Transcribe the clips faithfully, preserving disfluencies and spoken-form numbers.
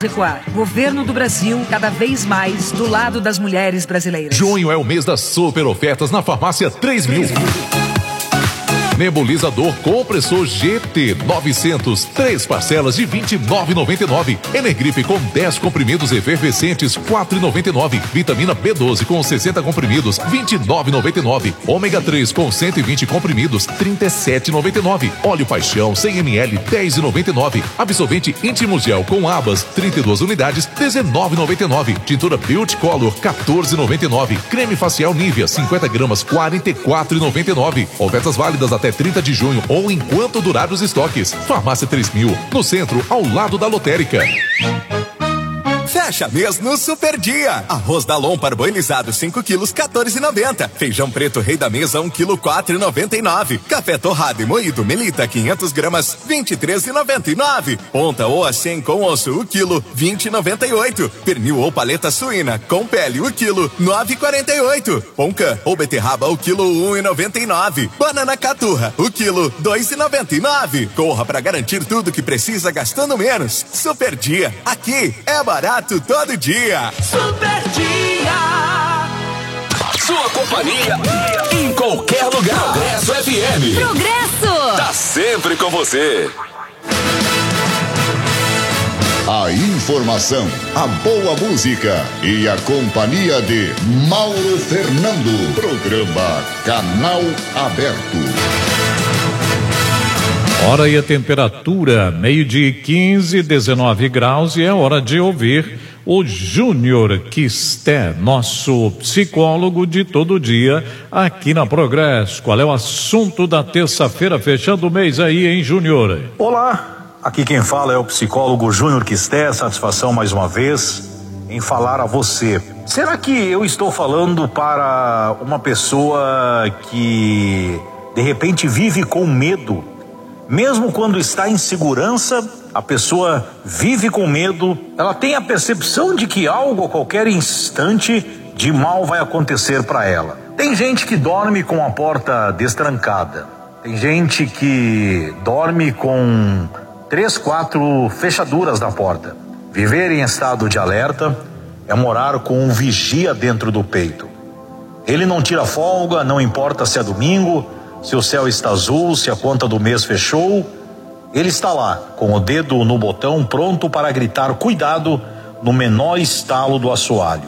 Governo do Brasil, cada vez mais do lado das mulheres brasileiras. Junho é o mês das super ofertas na Farmácia três mil. Nebulizador compressor G T novecentos, três parcelas de vinte e nove reais e noventa e nove centavos. Energripe com dez comprimidos efervescentes, quatro reais e noventa e nove centavos. Vitamina B doze com sessenta comprimidos, vinte e nove reais e noventa e nove centavos. Ômega três com cento e vinte comprimidos, trinta e sete reais e noventa e nove centavos. Óleo Paixão cem mililitros, dez reais e noventa e nove centavos. Absorvente íntimo gel com abas, trinta e duas unidades, dezenove reais e noventa e nove centavos. Tintura Beauty Color, quatorze reais e noventa e nove centavos. Creme facial Nivea, cinquenta gramas, quarenta e quatro reais e noventa e nove centavos. Ofertas válidas até trinta de junho ou enquanto durar os estoques. Farmácia três mil, no centro, ao lado da lotérica. Fecha mês no Super Dia. Arroz Dalon parboilizado cinco quilos, quatorze reais e noventa centavos. Feijão preto Rei da Mesa um quilo, quatro reais e noventa e nove centavos. Café torrado e moído Melita quinhentas gramas, vinte e três reais e noventa e nove centavos. Ponta ou acém com osso o quilo, vinte reais e noventa e oito centavos. Pernil ou paleta suína com pele o quilo, nove reais e quarenta e oito centavos. Poncan ou beterraba o quilo, um real e noventa e nove centavos. Banana caturra o quilo, dois reais e noventa e nove centavos. Corra para garantir tudo que precisa gastando menos. Super Dia, aqui é barato todo dia. Super Dia. Sua companhia em qualquer lugar. Progresso F M. Progresso. Tá sempre com você. A informação, a boa música e a companhia de Mauro Fernando. Programa Canal Aberto. Hora e a temperatura, meio-dia e quinze, dezenove graus, e é hora de ouvir o Júnior Quisté, nosso psicólogo de todo dia aqui na Progresso. Qual é o assunto da terça-feira, fechando o mês aí, hein, Júnior? Olá, aqui quem fala é o psicólogo Júnior Quisté. Satisfação mais uma vez em falar a você. Será que eu estou falando para uma pessoa que de repente vive com medo? Mesmo quando está em segurança, a pessoa vive com medo, ela tem a percepção de que algo a qualquer instante de mal vai acontecer para ela. Tem gente que dorme com a porta destrancada, tem gente que dorme com três, quatro fechaduras na porta. Viver em estado de alerta é morar com um vigia dentro do peito. Ele não tira folga, não importa se é domingo, se o céu está azul, se a conta do mês fechou, ele está lá, com o dedo no botão, pronto para gritar cuidado no menor estalo do assoalho.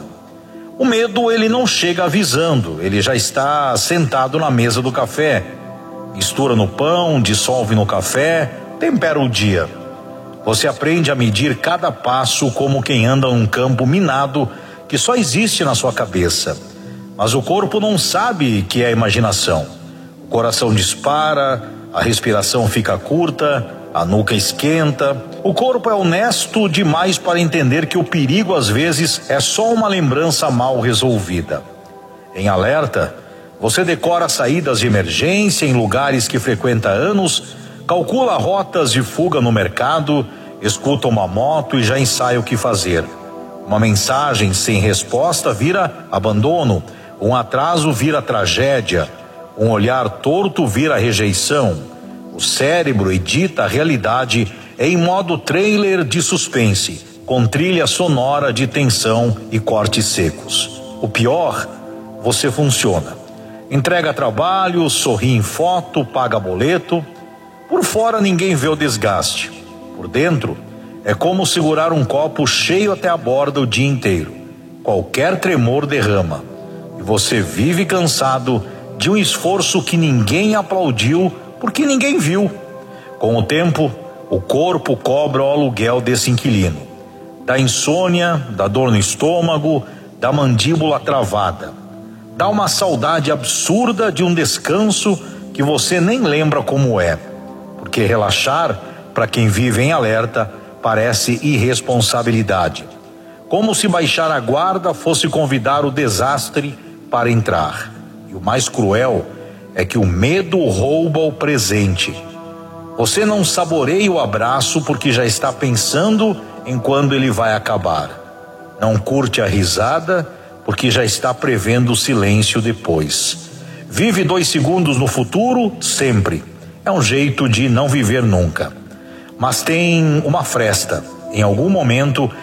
O medo, ele não chega avisando, ele já está sentado na mesa do café, mistura no pão, dissolve no café, tempera o dia. Você aprende a medir cada passo como quem anda num campo minado que só existe na sua cabeça. Mas o corpo não sabe que é imaginação. O coração dispara, a respiração fica curta, a nuca esquenta. O corpo é honesto demais para entender que o perigo às vezes é só uma lembrança mal resolvida. Em alerta, você decora saídas de emergência em lugares que frequenta há anos, calcula rotas de fuga no mercado, escuta uma moto e já ensaia o que fazer. Uma mensagem sem resposta vira abandono, um atraso vira tragédia. Um olhar torto vira rejeição. O cérebro edita a realidade em modo trailer de suspense, com trilha sonora de tensão e cortes secos. O pior, você funciona. Entrega trabalho, sorri em foto, paga boleto. Por fora ninguém vê o desgaste. Por dentro, é como segurar um copo cheio até a borda o dia inteiro. Qualquer tremor derrama. E você vive cansado de um esforço que ninguém aplaudiu porque ninguém viu. Com o tempo, o corpo cobra o aluguel desse inquilino. Da insônia, da dor no estômago, da mandíbula travada. Dá uma saudade absurda de um descanso que você nem lembra como é. Porque relaxar, para quem vive em alerta, parece irresponsabilidade. Como se baixar a guarda fosse convidar o desastre para entrar. O mais cruel é que o medo rouba o presente. Você não saboreia o abraço porque já está pensando em quando ele vai acabar. Não curte a risada porque já está prevendo o silêncio depois. Vive dois segundos no futuro sempre. É um jeito de não viver nunca. Mas tem uma fresta. Em algum momento